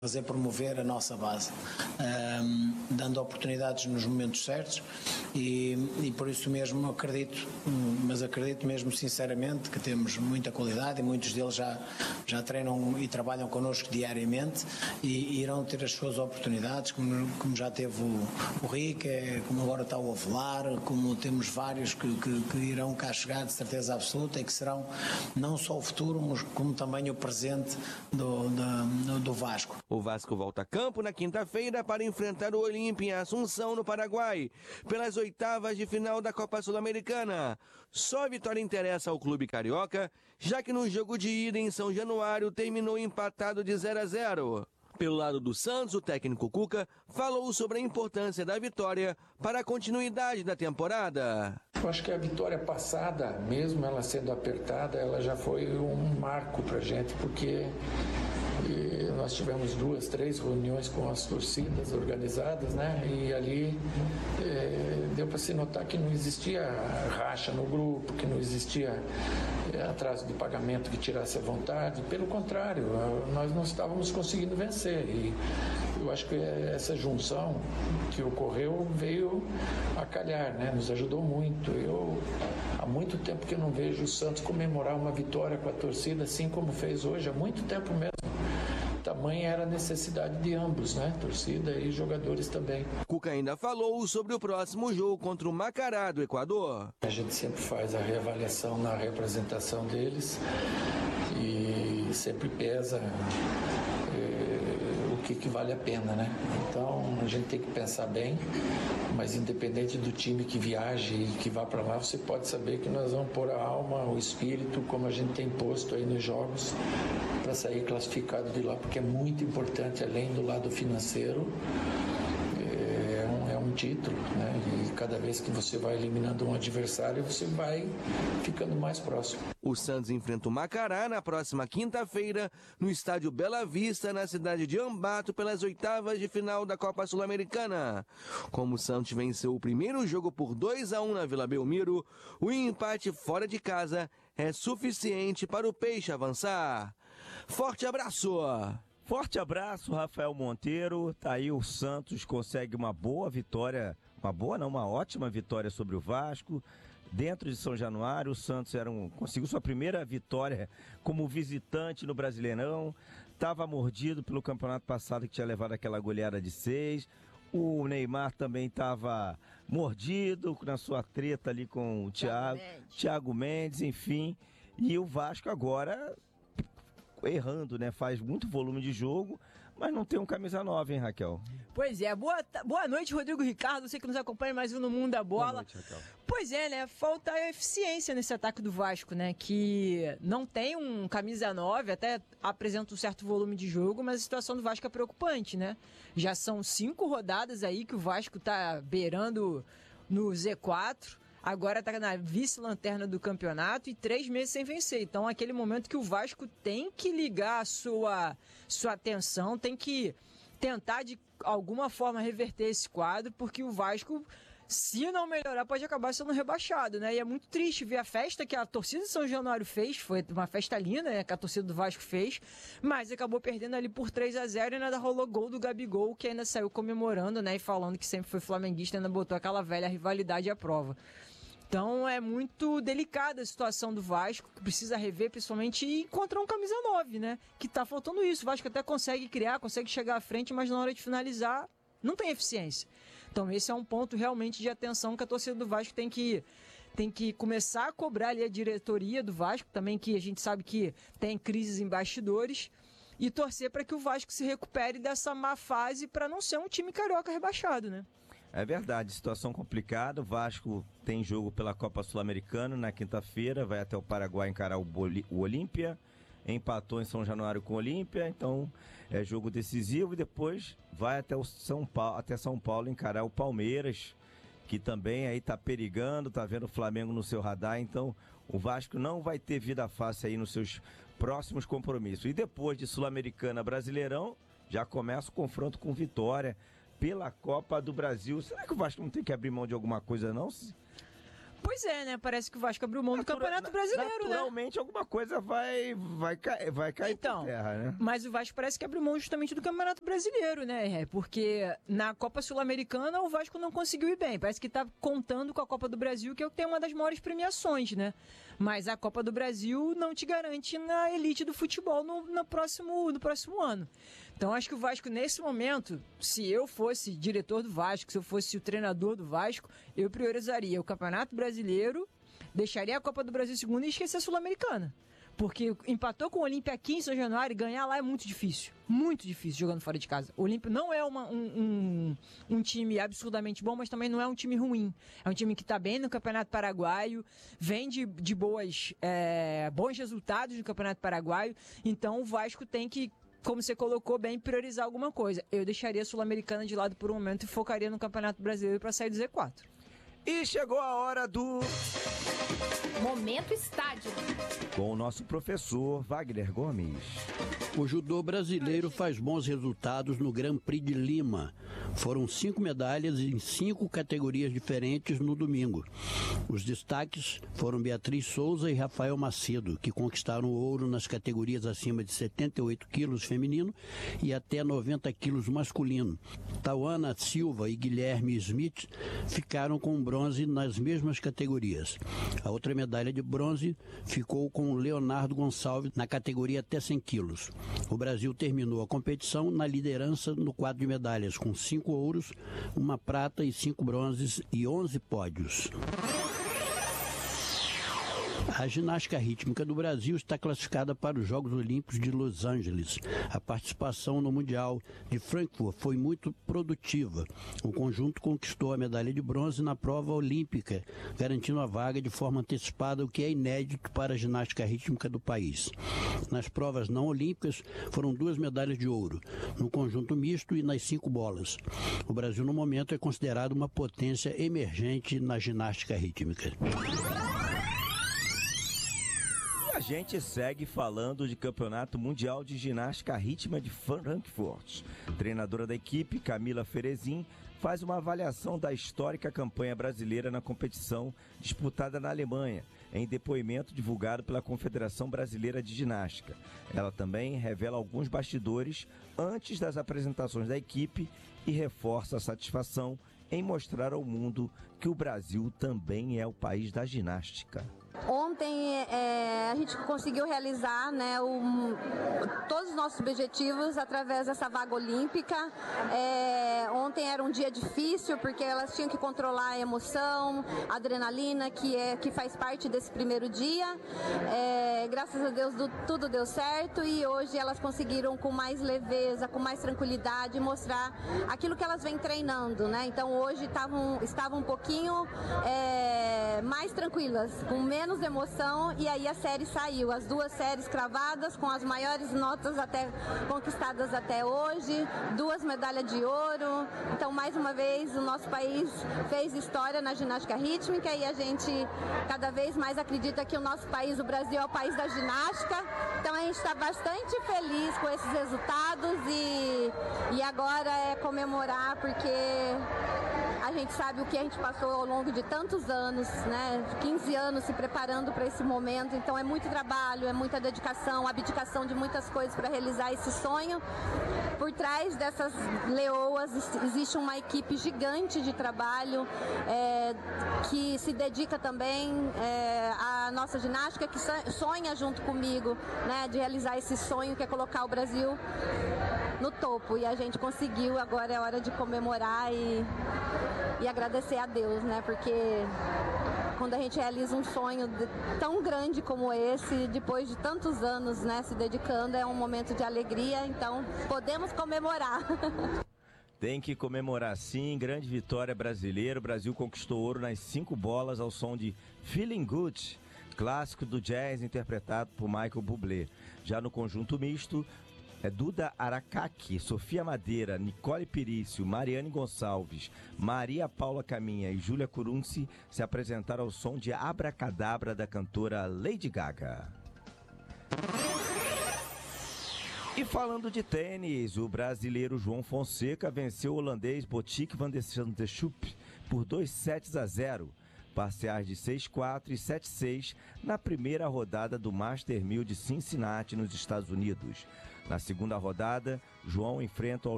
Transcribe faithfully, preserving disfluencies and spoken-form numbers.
fazer promover a nossa base, um, dando oportunidades nos momentos certos e, e por isso mesmo acredito, mas acredito mesmo sinceramente que temos muita qualidade e muitos deles já, já treinam e trabalham connosco diariamente e, e irão ter as suas oportunidades, como, como já teve o, o Rick, como agora está o Avelar, como temos vários que, que, que irão cá chegar de certeza absoluta e que serão não só o futuro, mas como também o presente do, do, do Vasco. O Vasco volta a campo na quinta-feira para enfrentar o Olímpia em Assunção, no Paraguai, pelas oitavas de final da Copa Sul-Americana. Só a vitória interessa ao clube carioca, já que no jogo de ida em São Januário terminou empatado de zero a zero. Pelo lado do Santos, o técnico Cuca falou sobre a importância da vitória para a continuidade da temporada. Eu acho que a vitória passada, mesmo ela sendo apertada, ela já foi um marco para a gente, porque e nós tivemos duas, três reuniões com as torcidas organizadas, né? E ali é, deu para se notar que não existia racha no grupo, que não existia é, atraso de pagamento que tirasse a vontade. Pelo contrário, nós não estávamos conseguindo vencer. E eu acho que essa junção que ocorreu veio a calhar, né? Nos ajudou muito. Eu há muito tempo que eu não vejo o Santos comemorar uma vitória com a torcida assim como fez hoje, há muito tempo mesmo. Tamanha era a necessidade de ambos, né? Torcida e jogadores também. Cuca ainda falou sobre o próximo jogo contra o Macará do Equador. A gente sempre faz a reavaliação na representação deles e sempre pesa é, o que, que vale a pena, né? Então a gente tem que pensar bem, mas independente do time que viaje e que vá para lá, você pode saber que nós vamos pôr a alma, o espírito, como a gente tem posto aí nos jogos, para sair classificado de lá, porque é muito importante, além do lado financeiro, é um, é um título, né? E cada vez que você vai eliminando um adversário, você vai ficando mais próximo. O Santos enfrenta o Macará na próxima quinta-feira, no estádio Bela Vista, na cidade de Ambato, pelas oitavas de final da Copa Sul-Americana. Como o Santos venceu o primeiro jogo por dois a um na Vila Belmiro, o empate fora de casa é suficiente para o Peixe avançar. Forte abraço! Forte abraço, Rafael Monteiro. Tá aí, o Santos consegue uma boa vitória, uma boa não, uma ótima vitória sobre o Vasco. Dentro de São Januário, o Santos era um, conseguiu sua primeira vitória como visitante no Brasileirão. Estava mordido pelo campeonato passado, que tinha levado aquela goleada de seis. O Neymar também estava mordido na sua treta ali com o Thiago, Thiago Mendes, enfim. E o Vasco agora errando, né? Faz muito volume de jogo, mas não tem um camisa nova, hein, Raquel? Pois é. Boa, boa noite, Rodrigo Ricardo. Você que nos acompanha mais um no Mundo da Bola. Boa noite, Raquel. Pois é, né? Falta eficiência nesse ataque do Vasco, né? Que não tem um camisa nove, até apresenta um certo volume de jogo, mas a situação do Vasco é preocupante, né? Já são cinco rodadas aí que o Vasco tá beirando no Z quatro. Agora está na vice-lanterna do campeonato e três meses sem vencer. Então, é aquele momento que o Vasco tem que ligar a sua, sua atenção, tem que tentar de alguma forma reverter esse quadro, porque o Vasco, se não melhorar, pode acabar sendo rebaixado, né? E é muito triste ver a festa que a torcida de São Januário fez, foi uma festa linda, né, que a torcida do Vasco fez, mas acabou perdendo ali por três a zero e ainda rolou gol do Gabigol, que ainda saiu comemorando, né, e falando que sempre foi flamenguista, ainda botou aquela velha rivalidade à prova. Então é muito delicada a situação do Vasco, que precisa rever, principalmente, e encontrar um camisa nove, né? Que tá faltando isso. O Vasco até consegue criar, consegue chegar à frente, mas na hora de finalizar não tem eficiência. Então esse é um ponto realmente de atenção que a torcida do Vasco tem que, tem que começar a cobrar ali a diretoria do Vasco, também, que a gente sabe que tem crises em bastidores, e torcer para que o Vasco se recupere dessa má fase para não ser um time carioca rebaixado, né? É verdade, situação complicada. O Vasco tem jogo pela Copa Sul-Americana na quinta-feira, vai até o Paraguai encarar o, Boli- o Olímpia, empatou em São Januário com o Olímpia, então é jogo decisivo, e depois vai até, o São Paulo, até São Paulo encarar o Palmeiras, que também aí tá perigando, tá vendo o Flamengo no seu radar, então o Vasco não vai ter vida fácil aí nos seus próximos compromissos. E depois de Sul-Americana, Brasileirão, já começa o confronto com Vitória pela Copa do Brasil. Será que o Vasco não tem que abrir mão de alguma coisa, não? Pois é, né? Parece que o Vasco abriu mão do Natura- Campeonato Brasileiro, né? Naturalmente, alguma coisa vai, vai, cair, vai cair Então, por terra, né? mas o Vasco parece que abriu mão justamente do Campeonato Brasileiro, né? Porque na Copa Sul-Americana o Vasco não conseguiu ir bem. Parece que tá contando com a Copa do Brasil, que é o que tem uma das maiores premiações, né? Mas a Copa do Brasil não te garante na elite do futebol no, no, próximo, no próximo ano. Então acho que o Vasco, nesse momento, se eu fosse diretor do Vasco, se eu fosse o treinador do Vasco, eu priorizaria o Campeonato Brasileiro, deixaria a Copa do Brasil em segundo e esquecer a Sul-Americana. Porque empatou com o Olímpia aqui em São Januário e ganhar lá é muito difícil. Muito difícil jogando fora de casa. O Olímpia não é uma, um, um, um time absurdamente bom, mas também não é um time ruim. É um time que está bem no Campeonato Paraguaio, vem de, de boas, é, bons resultados no Campeonato Paraguaio. Então o Vasco tem que, como você colocou bem, priorizar alguma coisa. Eu deixaria a Sul-Americana de lado por um momento e focaria no Campeonato Brasileiro para sair do Z quatro. E chegou a hora do... Momento Estádio. Com o nosso professor Wagner Gomes. O judô brasileiro faz bons resultados no Grand Prix de Lima. Foram cinco medalhas em cinco categorias diferentes no domingo. Os destaques foram Beatriz Souza e Rafael Macedo, que conquistaram o ouro nas categorias acima de setenta e oito quilos feminino e até noventa quilos masculino. Tauana Silva e Guilherme Smith ficaram com bronze nas mesmas categorias. A outra medalha de bronze ficou com Leonardo Gonçalves na categoria até cem quilos. O Brasil terminou a competição na liderança no quadro de medalhas, com cinco ouros, uma prata e cinco bronzes e onze pódios. A ginástica rítmica do Brasil está classificada para os Jogos Olímpicos de Los Angeles. A participação no Mundial de Frankfurt foi muito produtiva. O conjunto conquistou a medalha de bronze na prova olímpica, garantindo a vaga de forma antecipada, o que é inédito para a ginástica rítmica do país. Nas provas não olímpicas, foram duas medalhas de ouro, no conjunto misto e nas cinco bolas. O Brasil, no momento, é considerado uma potência emergente na ginástica rítmica. A gente segue falando de Campeonato Mundial de Ginástica Rítmica de Frankfurt. Treinadora da equipe, Camila Ferezin, faz uma avaliação da histórica campanha brasileira na competição disputada na Alemanha, em depoimento divulgado pela Confederação Brasileira de Ginástica. Ela também revela alguns bastidores antes das apresentações da equipe e reforça a satisfação em mostrar ao mundo que o Brasil também é o país da ginástica. Ontem é, a gente conseguiu realizar, né, um, todos os nossos objetivos através dessa vaga olímpica. É, ontem era um dia difícil porque elas tinham que controlar a emoção, a adrenalina, que, é, que faz parte desse primeiro dia. É, graças a Deus do, tudo deu certo e hoje elas conseguiram com mais leveza, com mais tranquilidade mostrar aquilo que elas vêm treinando, né? Então hoje tavam, estavam um pouquinho é, mais tranquilas, com menos menos emoção, e aí a série saiu, as duas séries cravadas com as maiores notas até conquistadas até hoje, duas medalhas de ouro. Então, mais uma vez, o nosso país fez história na ginástica rítmica e a gente cada vez mais acredita que o nosso país, o Brasil, é o país da ginástica. Então, a gente está bastante feliz com esses resultados e, e agora é comemorar, porque a gente sabe o que a gente passou ao longo de tantos anos, né? quinze anos se preparando para esse momento. Então é muito trabalho, é muita dedicação, abdicação de muitas coisas para realizar esse sonho. Por trás dessas leoas existe uma equipe gigante de trabalho é, que se dedica também é, à nossa ginástica, que sonha junto comigo, né, de realizar esse sonho que é colocar o Brasil no topo. E a gente conseguiu, agora é hora de comemorar e E agradecer a Deus, né? Porque quando a gente realiza um sonho de, tão grande como esse, depois de tantos anos, né, se dedicando, é um momento de alegria. Então, podemos comemorar. Tem que comemorar sim, grande vitória brasileira. O Brasil conquistou ouro nas cinco bolas ao som de Feeling Good, clássico do jazz interpretado por Michael Bublé. Já no conjunto misto, é Duda Aracaki, Sofia Madeira, Nicole Pirício, Mariane Gonçalves, Maria Paula Caminha e Júlia Curunci se apresentaram ao som de Abracadabra da cantora Lady Gaga. E falando de tênis, o brasileiro João Fonseca venceu o holandês Botic van de Schupp por dois sets a zero. parciais de seis a quatro e sete a seis na primeira rodada do Master mil de Cincinnati, nos Estados Unidos. Na segunda rodada, João enfrenta o